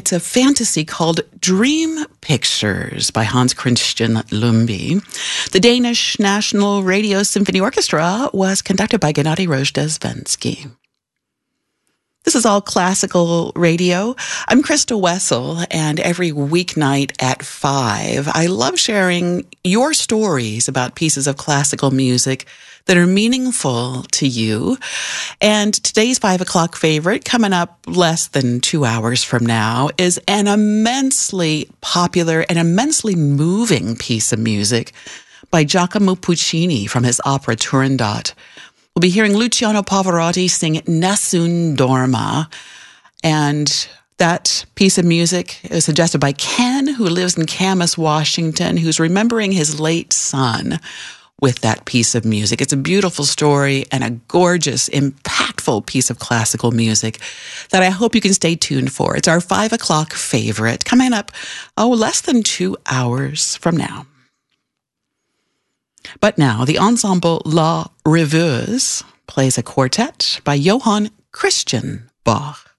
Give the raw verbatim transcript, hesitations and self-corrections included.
It's a fantasy called Dream Pictures by Hans Christian Lumby. The Danish National Radio Symphony Orchestra was conducted by Gennady Rojdestvensky. This is all classical radio. I'm Krista Wessel, and every weeknight at five, I love sharing your stories about pieces of classical music that are meaningful to you. And today's five o'clock favorite, coming up less than two hours from now, is an immensely popular and immensely moving piece of music by Giacomo Puccini from his opera Turandot. We'll be hearing Luciano Pavarotti sing Nessun Dorma. And that piece of music is suggested by Ken, who lives in Camas, Washington, who's remembering his late son with that piece of music. It's a beautiful story and a gorgeous, impactful piece of classical music that I hope you can stay tuned for. It's our five o'clock favorite coming up, oh, less than two hours from now. But now, the ensemble La Rêveuse plays a quartet by Johann Christian Bach.